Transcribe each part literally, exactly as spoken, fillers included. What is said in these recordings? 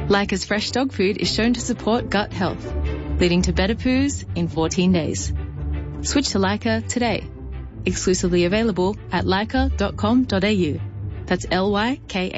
Leica's fresh dog food is shown to support gut health, leading to better poos in fourteen days. Switch to Leica today. Exclusively available at leica dot com dot a u. That's L Y K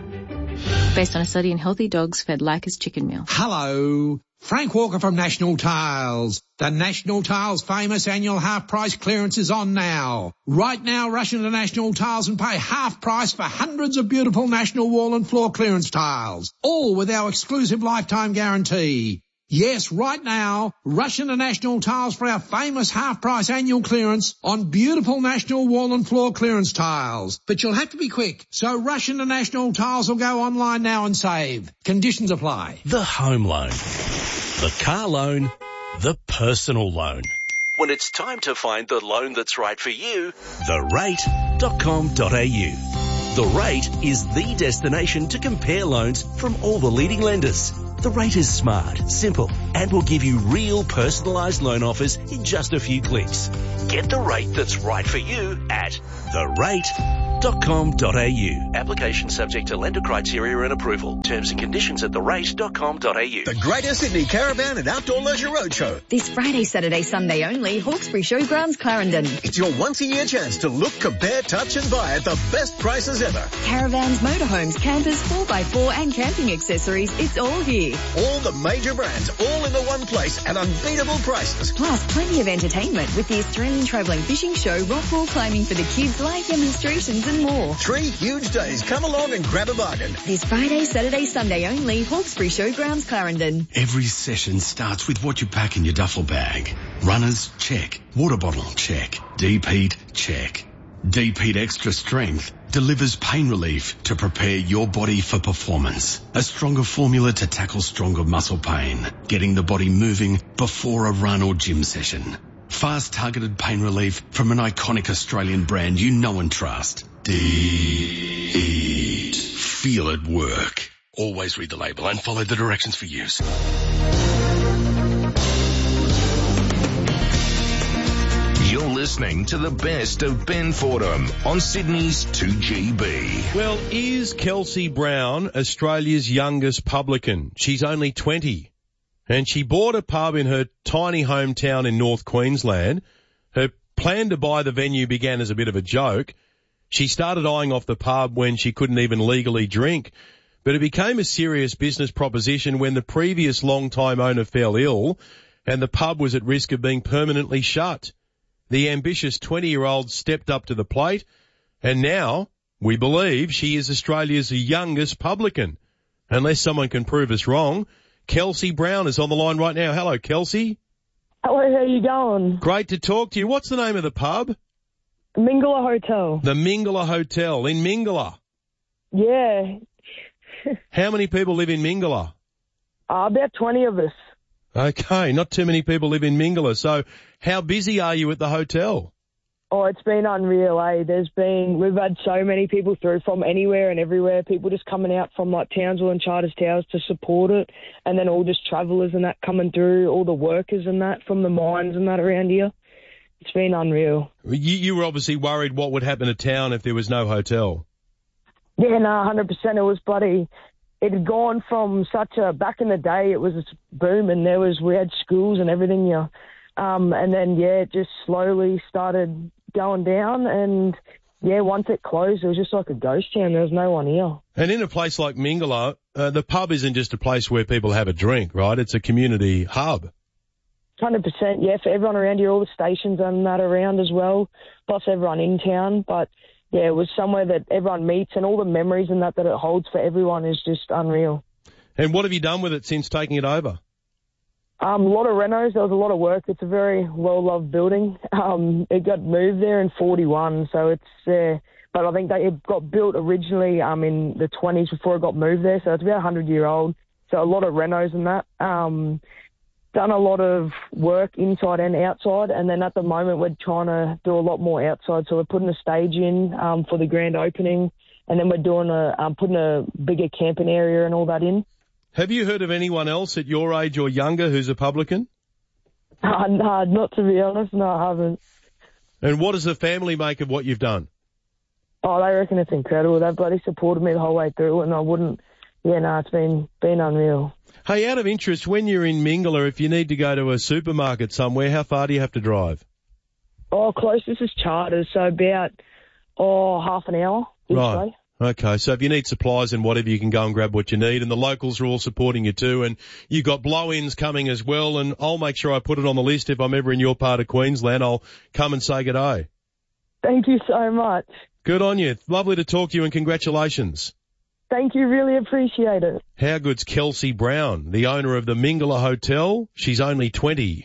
A. Based on a study in healthy dogs fed Leica's chicken meal. Hello. Frank Walker from National Tiles. The National Tiles famous annual half price clearance is on now. Right now, rush into National Tiles and pay half price for hundreds of beautiful National wall and floor clearance tiles. All with our exclusive lifetime guarantee. Yes, right now, rush into National Tiles for our famous half-price annual clearance on beautiful National wall and floor clearance tiles. But you'll have to be quick, so rush into National Tiles or go online now and save. Conditions apply. The home loan, the car loan, the personal loan. When it's time to find the loan that's right for you, the rate dot com dot a u. The Rate is the destination to compare loans from all the leading lenders. The Rate is smart, simple, and will give you real personalised loan offers in just a few clicks. Get the rate that's right for you at the rate dot com dot a u. Application subject to lender criteria and approval. Terms and conditions at the rate dot com dot a u. The Greater Sydney Caravan and Outdoor Leisure Roadshow. This Friday, Saturday, Sunday only, Hawkesbury Showgrounds, Clarendon. It's your once-a-year chance to look, compare, touch and buy at the best prices ever. Caravans, motorhomes, campers, four by four and camping accessories, it's all here. All the major brands, all in the one place at unbeatable prices. Plus, plenty of entertainment with the Australian Travelling Fishing Show, rock wall climbing for the kids, live demonstrations and more. Three huge days. Come along and grab a bargain. This Friday, Saturday, Sunday only, Hawkesbury Showgrounds, Clarendon. Every session starts with what you pack in your duffel bag. Runners, check. Water bottle, check. Deep heat, check. Deep Heat Extra Strength delivers pain relief to prepare your body for performance. A stronger formula to tackle stronger muscle pain, getting the body moving before a run or gym session. Fast targeted pain relief from an iconic Australian brand you know and trust. Deep Heat. Feel it work. Always read the label and follow the directions for use. You're listening to the best of Ben Fordham on Sydney's two G B. Well, is Kelsey Brown Australia's youngest publican? She's only twenty, and she bought a pub in her tiny hometown in North Queensland. Her plan to buy the venue began as a bit of a joke. She started eyeing off the pub when she couldn't even legally drink, but it became a serious business proposition when the previous long-time owner fell ill and the pub was at risk of being permanently shut. The ambitious twenty-year-old stepped up to the plate, and now we believe she is Australia's youngest publican. Unless someone can prove us wrong, Kelsey Brown is on the line right now. Hello, Kelsey. Hello, how you going? Great to talk to you. What's the name of the pub? Mingala Hotel. The Mingala Hotel in Mingala. Yeah. How many people live in Mingala? Uh, about twenty of us. Okay, not too many people live in Mingala. So how busy are you at the hotel? Oh, it's been unreal, eh? There's been, we've had so many people through from anywhere and everywhere, people just coming out from like Townsville and Charters Towers to support it, and then all just travellers and that coming through, all the workers and that from the mines and that around here. It's been unreal. You, you were obviously worried what would happen to town if there was no hotel. Yeah, no, one hundred percent. It was bloody, it had gone from such a, back in the day, it was a boom, and there was, we had schools and everything, yeah. Um, and then, yeah, it just slowly started going down, and, yeah, once it closed, it was just like a ghost town. There was no one here. And in a place like Mingala, uh, the pub isn't just a place where people have a drink, right? It's a community hub. one hundred percent, yeah, for everyone around here, all the stations and that around as well, plus everyone in town. But, yeah, it was somewhere that everyone meets, and all the memories and that that it holds for everyone is just unreal. And what have you done with it since taking it over? Um, a lot of renos. There was a lot of work. It's a very well-loved building. Um, it got moved there in forty-one, so it's there. Uh, but I think they, it got built originally um, in the twenties before it got moved there, so it's about one hundred year old. So a lot of renos and that. Um, done a lot of work inside and outside, and then at the moment we're trying to do a lot more outside. So we're putting a stage in um, for the grand opening, and then we're doing a um, putting a bigger camping area and all that in. Have you heard of anyone else at your age or younger who's a publican? Uh, no, not to be honest. No, I haven't. And what does the family make of what you've done? Oh, they reckon it's incredible. They've bloody supported me the whole way through, and I wouldn't yeah, no, it's been been unreal. Hey, out of interest, when you're in Mingala, if you need to go to a supermarket somewhere, how far do you have to drive? Oh, closest is Charters, so about oh half an hour each Right. way. Okay, so if you need supplies and whatever, you can go and grab what you need, and the locals are all supporting you too, and you've got blow-ins coming as well, and I'll make sure I put it on the list if I'm ever in your part of Queensland. I'll come and say good day. Thank you so much. Good on you. Lovely to talk to you, and congratulations. Thank you, really appreciate it. How good's Kelsey Brown, the owner of the Mingala Hotel? She's only twenty.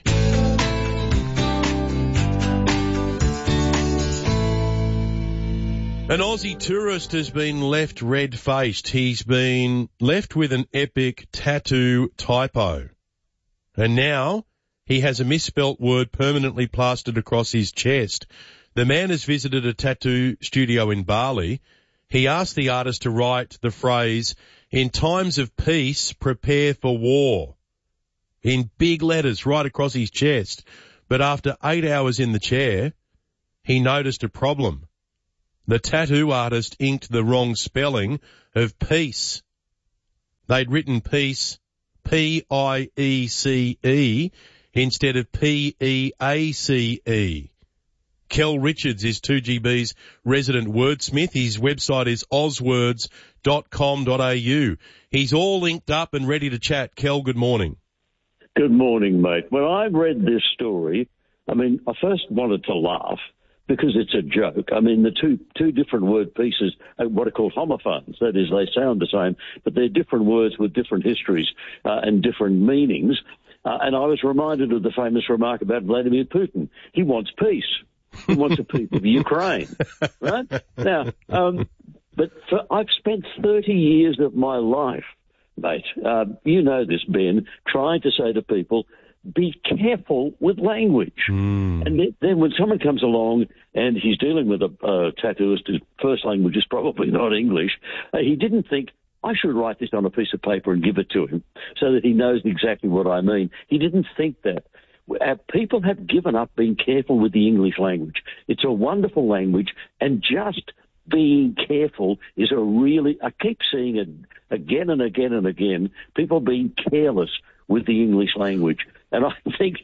An Aussie tourist has been left red-faced. He's been left with an epic tattoo typo. And now he has a misspelt word permanently plastered across his chest. The man has visited a tattoo studio in Bali. He asked the artist to write the phrase, "In times of peace, prepare for war," in big letters right across his chest. But after eight hours in the chair, he noticed a problem. The tattoo artist inked the wrong spelling of peace. They'd written peace, P I E C E, instead of P E A C E. Kel Richards is two G B's resident wordsmith. His website is oz words dot com dot a u. He's all inked up and ready to chat. Kel, good morning. Good morning, mate. When I read this story, I mean, I first wanted to laugh because it's a joke. I mean, the two two different word pieces are what are called homophones. That is, they sound the same, but they're different words with different histories uh, and different meanings. Uh, and I was reminded of the famous remark about Vladimir Putin. He wants peace. He wants a piece of Ukraine, right? Now, um, but for, I've spent thirty years of my life, mate, uh, you know this, Ben, trying to say to people, be careful with language. Mm. And then, then when someone comes along and he's dealing with a uh, tattooist whose first language is probably not English, uh, he didn't think, I should write this on a piece of paper and give it to him so that he knows exactly what I mean. He didn't think that. Uh, people have given up being careful with the English language. It's a wonderful language, and just being careful is a really, I keep seeing it again and again and again, people being careless with the English language. And I think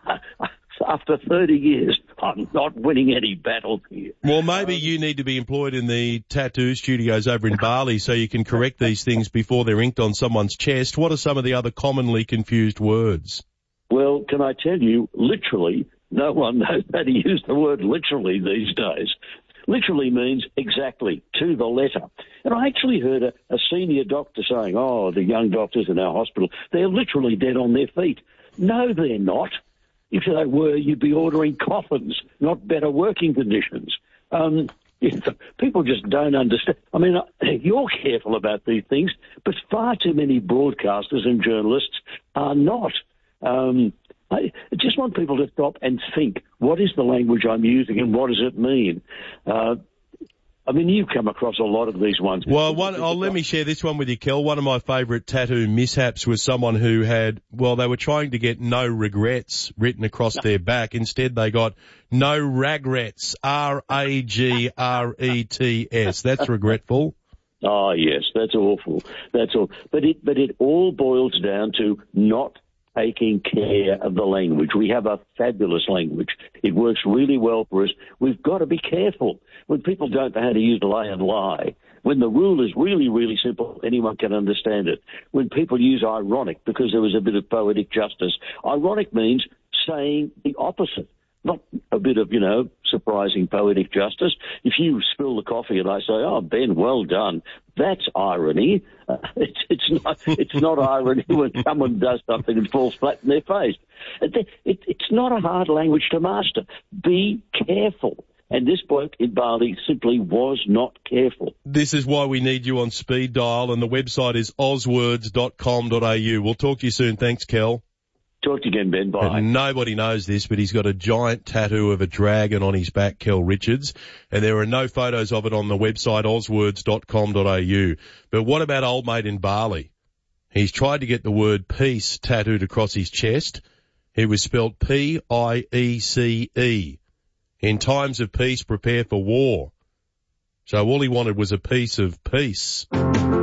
after thirty years, I'm not winning any battles here. Well, maybe um, you need to be employed in the tattoo studios over in Bali so you can correct these things before they're inked on someone's chest. What are some of the other commonly confused words? Well, can I tell you, literally, no one knows how to use the word literally these days. Literally means exactly, to the letter. And I actually heard a, a senior doctor saying, oh, the young doctors in our hospital, they're literally dead on their feet. No, they're not. If they were, you'd be ordering coffins, not better working conditions. Um, people just don't understand. I mean, you're careful about these things, but far too many broadcasters and journalists are not. Um, I just want people to stop and think, what is the language I'm using and what does it mean? Uh, I mean, you've come across a lot of these ones. Well, one, oh, let me share this one with you, Kel. One of my favourite tattoo mishaps was someone who had, well, they were trying to get no regrets written across their back. Instead, they got no ragrets, R A G R E T S. That's regretful. Oh, yes, that's awful. That's all. But it, but it all boils down to not taking care of the language. We have a fabulous language. It works really well for us. We've got to be careful. When people don't know how to use lay and lie, when the rule is really, really simple, anyone can understand it. When people use ironic because there was a bit of poetic justice, ironic means saying the opposite. Not a bit of, you know, surprising poetic justice. If you spill the coffee and I say, oh, Ben, well done, that's irony. Uh, it's, it's not it's not irony when someone does something and falls flat in their face. It, it, it's not a hard language to master. Be careful. And this bloke in Bali simply was not careful. This is why we need you on speed dial, and the website is oz words dot com dot a u. We'll talk to you soon. Thanks, Kel. Talk to you again, Ben. Bye. And nobody knows this, but he's got a giant tattoo of a dragon on his back, Kel Richards, and there are no photos of it on the website oz words dot com dot a u. But what about old mate in Bali? He's tried to get the word peace tattooed across his chest. It was spelt P I E C E. In times of peace, prepare for war. So all he wanted was a piece of peace.